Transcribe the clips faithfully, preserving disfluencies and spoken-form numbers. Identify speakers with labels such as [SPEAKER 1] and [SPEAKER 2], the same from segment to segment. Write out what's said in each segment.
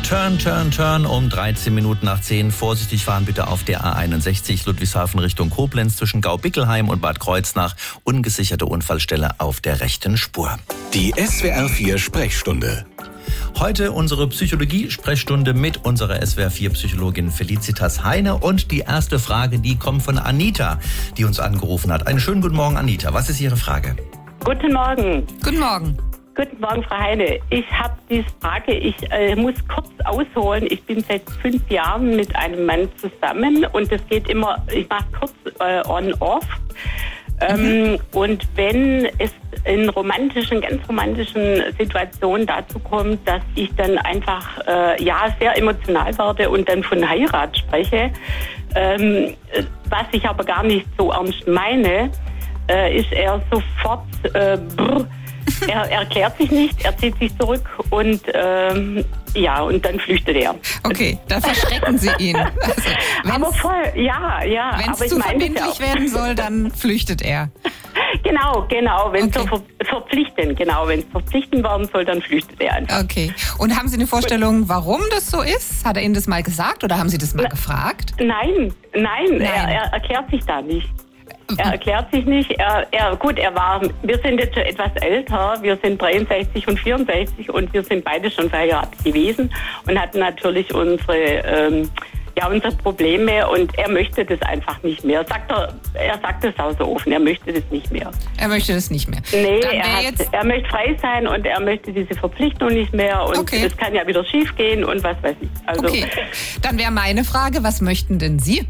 [SPEAKER 1] Turn, Turn, Turn um dreizehn Minuten nach zehn. Vorsichtig fahren bitte auf der A einundsechzig Ludwigshafen Richtung Koblenz zwischen Gau-Bickelheim und Bad Kreuznach. Ungesicherte Unfallstelle auf der rechten Spur.
[SPEAKER 2] Die S W R vier Sprechstunde.
[SPEAKER 1] Heute unsere Psychologie-Sprechstunde mit unserer S W R vier Psychologin Felicitas Heine. Und die erste Frage, die kommt von Anita, die uns angerufen hat. Einen schönen guten Morgen, Anita. Was ist Ihre Frage?
[SPEAKER 3] Guten Morgen.
[SPEAKER 4] Guten Morgen.
[SPEAKER 3] Guten Morgen, Frau Heine. Ich habe die Frage, ich äh, muss kurz ausholen. Ich bin seit fünf Jahren mit einem Mann zusammen und das geht immer, ich mache kurz äh, on-off. Ähm, mhm. Und wenn es in romantischen, ganz romantischen Situationen dazu kommt, dass ich dann einfach äh, ja sehr emotional werde und dann von Heirat spreche, ähm, was ich aber gar nicht so ernst meine, äh, ist er sofort äh, brr, Er, er erklärt sich nicht, er zieht sich zurück und ähm, ja, und dann flüchtet er.
[SPEAKER 4] Okay, da verschrecken Sie ihn. Also,
[SPEAKER 3] aber voll, ja, ja.
[SPEAKER 4] Wenn es zu verbindlich werden soll, dann flüchtet er.
[SPEAKER 3] Genau, genau, wenn es
[SPEAKER 4] Okay.
[SPEAKER 3] so ver- verpflichtend, genau, wenn es verpflichtend werden soll, dann flüchtet er einfach.
[SPEAKER 4] Okay. Und haben Sie eine Vorstellung, warum das so ist? Hat er Ihnen das mal gesagt oder haben Sie das mal gefragt?
[SPEAKER 3] Nein, nein,
[SPEAKER 4] Nein.
[SPEAKER 3] Er, er erklärt sich da nicht. Er erklärt sich nicht. Er, er, gut, er war, wir sind jetzt schon etwas älter. Wir sind dreiundsechzig und vierundsechzig und wir sind beide schon verheiratet gewesen und hatten natürlich unsere, ähm, ja, unsere Probleme und er möchte das einfach nicht mehr. Sagt er, er sagt es auch so offen, er möchte das nicht mehr.
[SPEAKER 4] Er möchte das nicht mehr.
[SPEAKER 3] Nee,
[SPEAKER 4] Dann
[SPEAKER 3] er,
[SPEAKER 4] wär
[SPEAKER 3] hat,
[SPEAKER 4] jetzt,
[SPEAKER 3] er möchte frei sein und er möchte diese Verpflichtung nicht mehr und
[SPEAKER 4] Okay.
[SPEAKER 3] es kann ja wieder schief gehen und was weiß ich. Also,
[SPEAKER 4] okay. Dann wäre meine Frage, was möchten denn Sie?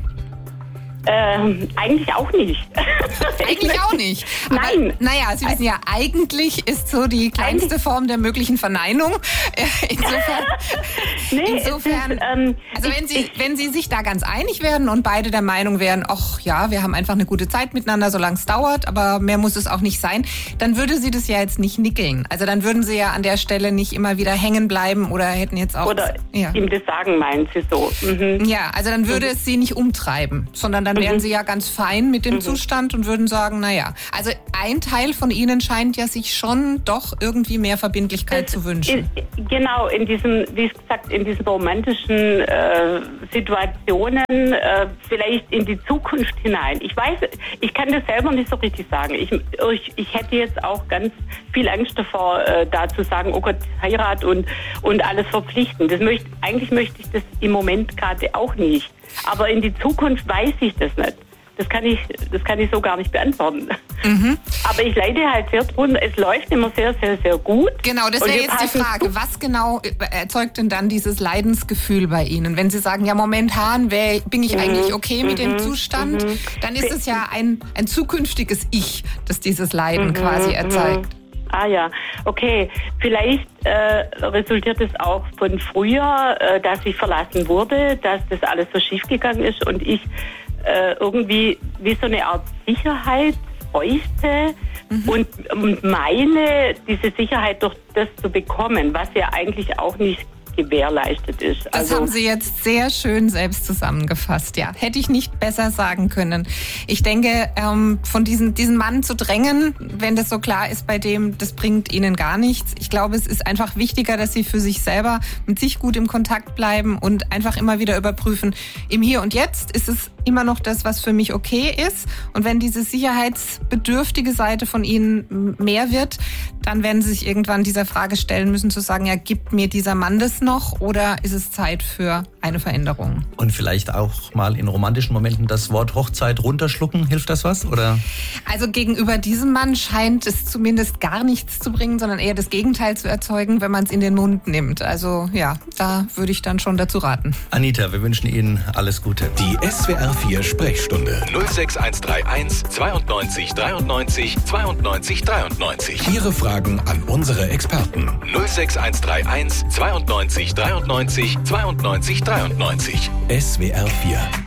[SPEAKER 3] ähm, eigentlich auch nicht.
[SPEAKER 4] Eigentlich auch nicht. Aber,
[SPEAKER 3] Nein.
[SPEAKER 4] Naja, Sie wissen ja, eigentlich ist so die kleinste
[SPEAKER 3] Eigentlich-
[SPEAKER 4] Form der möglichen Verneinung. Äh, Insofern,
[SPEAKER 3] Nee,
[SPEAKER 4] insofern
[SPEAKER 3] es ist, ähm,
[SPEAKER 4] also
[SPEAKER 3] ich-
[SPEAKER 4] wenn Sie, wenn Sie sich da ganz einig werden und beide der Meinung wären, ach ja, wir haben einfach eine gute Zeit miteinander, solange es dauert, aber mehr muss es auch nicht sein, dann würde Sie das ja jetzt nicht nickeln. Also dann würden Sie ja an der Stelle nicht immer wieder hängen bleiben oder hätten jetzt auch...
[SPEAKER 3] Oder
[SPEAKER 4] ja.
[SPEAKER 3] ihm das sagen, meint sie so. Mhm.
[SPEAKER 4] Ja, also dann würde es Sie nicht umtreiben, sondern dann wären Sie ja ganz fein mit dem Zustand und würden sagen, naja, also ein Teil von Ihnen scheint ja sich schon doch irgendwie mehr Verbindlichkeit zu wünschen.
[SPEAKER 3] In, genau, in diesen, wie gesagt, in diesen romantischen äh, Situationen, äh, vielleicht in die Zukunft hinein. Ich weiß, ich kann das selber nicht so richtig sagen. Ich, ich, ich hätte jetzt auch ganz viel Angst davor, äh, da zu sagen, oh Gott, Heirat und, und alles verpflichten. Das möchte, eigentlich möchte ich das im Moment gerade auch nicht. Aber in die Zukunft weiß ich das nicht. Das kann ich, das kann ich so gar nicht beantworten.
[SPEAKER 4] Mhm.
[SPEAKER 3] Aber ich leide halt sehr drunter. Es läuft immer sehr, sehr, sehr gut.
[SPEAKER 4] Genau, das
[SPEAKER 3] Und
[SPEAKER 4] wäre
[SPEAKER 3] wir
[SPEAKER 4] jetzt die
[SPEAKER 3] passen
[SPEAKER 4] Frage. Was genau erzeugt denn dann dieses Leidensgefühl bei Ihnen? Wenn Sie sagen, ja, momentan wär, bin ich eigentlich okay mit dem Zustand, dann ist es ja ein, ein zukünftiges Ich, das dieses Leiden quasi erzeugt.
[SPEAKER 3] Ah ja, okay. Vielleicht äh, resultiert es auch von früher, äh, dass ich verlassen wurde, dass das alles so schief gegangen ist und ich äh, irgendwie wie so eine Art Sicherheit bräuchte mhm. und, und meine, diese Sicherheit durch das zu bekommen, was ja eigentlich auch nicht gewährleistet ist.
[SPEAKER 4] Das
[SPEAKER 3] Also,
[SPEAKER 4] haben Sie jetzt sehr schön selbst zusammengefasst. Ja, hätte ich nicht besser sagen können. Ich denke, ähm, von diesen, diesen Mann zu drängen, wenn das so klar ist bei dem, das bringt Ihnen gar nichts. Ich glaube, es ist einfach wichtiger, dass Sie für sich selber mit sich gut im Kontakt bleiben und einfach immer wieder überprüfen, im Hier und Jetzt ist es immer noch das, was für mich okay ist. Und wenn diese sicherheitsbedürftige Seite von Ihnen mehr wird, dann werden Sie sich irgendwann dieser Frage stellen müssen, zu sagen, ja, gibt mir dieser Mann das noch oder ist es Zeit für eine Veränderung?
[SPEAKER 1] Und vielleicht auch mal in romantischen Momenten das Wort Hochzeit runterschlucken. Hilft das was? Oder?
[SPEAKER 4] Also gegenüber diesem Mann scheint es zumindest gar nichts zu bringen, sondern eher das Gegenteil zu erzeugen, wenn man es in den Mund nimmt. Also ja, da würde ich dann schon dazu raten.
[SPEAKER 1] Anita, wir wünschen Ihnen alles Gute.
[SPEAKER 2] Die S W R vier Sprechstunde.
[SPEAKER 5] null sechs eins drei eins zweiundneunzig dreiundneunzig zweiundneunzig dreiundneunzig.
[SPEAKER 2] Ihre Fragen an unsere Experten.
[SPEAKER 5] null sechs eins drei eins zweiundneunzig dreiundneunzig zweiundneunzig dreiundneunzig.
[SPEAKER 2] S W R vier